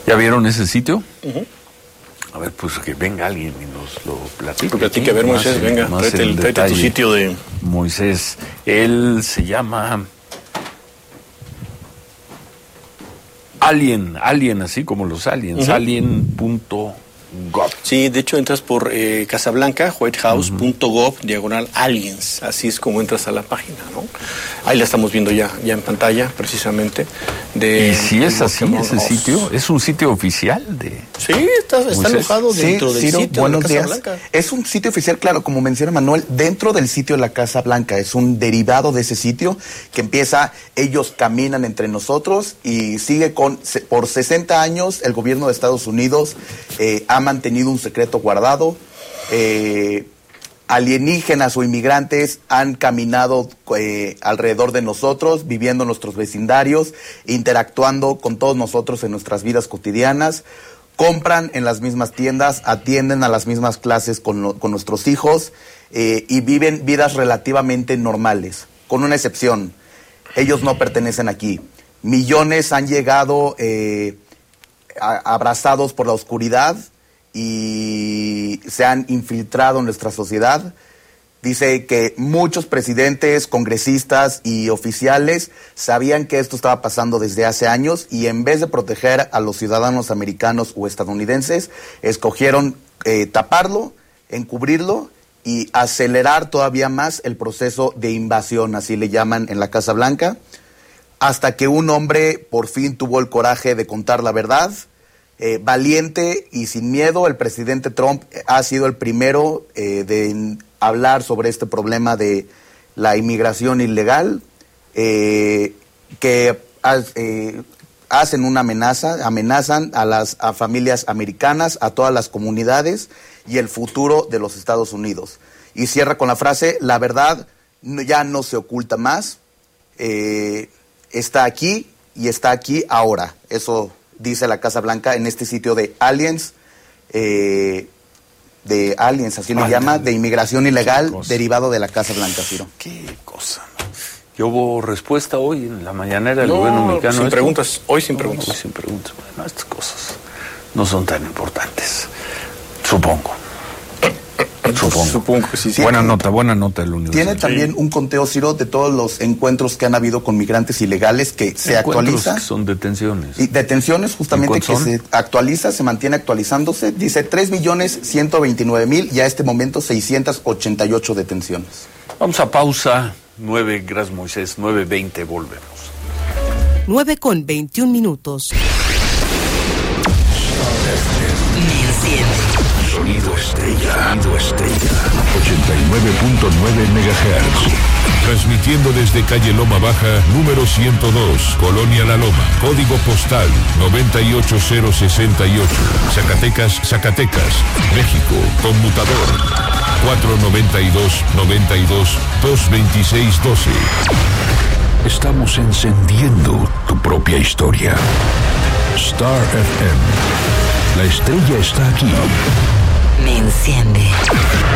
¿Ya vieron ese sitio? Uh-huh. A ver, pues que venga alguien y nos lo platique. Platique, a ver, Moisés, venga, tráete tu sitio de... Moisés, él se llama... Alien, así como los aliens, uh-huh. Alien.gov. Sí, de hecho entras por Casablanca, whitehouse.gov, /aliens, así es como entras a la página, ¿no? Ahí la estamos viendo ya en pantalla, precisamente. ¿Y si es así ese sitio? ¿Es un sitio oficial de...? Sí, está alojado dentro del Ciro, sitio buenos de la Casa días. Blanca. Es un sitio oficial, claro, como menciona Manuel, dentro del sitio de la Casa Blanca. Es un derivado de ese sitio que empieza, ellos caminan entre nosotros y sigue por 60 años el gobierno de Estados Unidos ha mantenido un secreto guardado. Alienígenas o inmigrantes han caminado alrededor de nosotros, viviendo en nuestros vecindarios, interactuando con todos nosotros en nuestras vidas cotidianas, compran en las mismas tiendas, atienden a las mismas clases con nuestros hijos y viven vidas relativamente normales, con una excepción. Ellos no pertenecen aquí. Millones han llegado abrazados por la oscuridad y se han infiltrado en nuestra sociedad. Dice que muchos presidentes, congresistas y oficiales sabían que esto estaba pasando desde hace años y en vez de proteger a los ciudadanos americanos o estadounidenses, escogieron taparlo, encubrirlo y acelerar todavía más el proceso de invasión, así le llaman en la Casa Blanca, hasta que un hombre por fin tuvo el coraje de contar la verdad. Valiente y sin miedo, el presidente Trump ha sido el primero de hablar sobre este problema de la inmigración ilegal, que hacen una amenazan a familias americanas, a todas las comunidades y el futuro de los Estados Unidos. Y cierra con la frase: la verdad ya no se oculta más, está aquí y está aquí ahora. Eso dice la Casa Blanca en este sitio de Aliens, así le llama, de inmigración ilegal, derivado de la Casa Blanca, Ciro. Qué cosa, ¿no? ¿Y hubo respuesta hoy en la mañanera del gobierno mexicano? Sin preguntas, hoy sin preguntas. Hoy sin preguntas. Bueno, estas cosas no son tan importantes, supongo. Supongo que sí. Buena nota el Universal. Tiene también un conteo, Ciro, de todos los encuentros que han habido con migrantes ilegales que se actualiza. Que son detenciones. Y detenciones justamente que se actualiza, se mantiene actualizándose. Dice 3.129.000 y a este momento 688 detenciones. Vamos a pausa. 9, gracias Moisés, 9:20, volvemos. 9:21. Sonido Estrella. 89.9 MHz. Transmitiendo desde calle Loma Baja, número 102, Colonia La Loma. Código postal 98068. Zacatecas, México. Conmutador 492-92-226-12. Estamos encendiendo tu propia historia. Star FM. La estrella está aquí. Me enciende.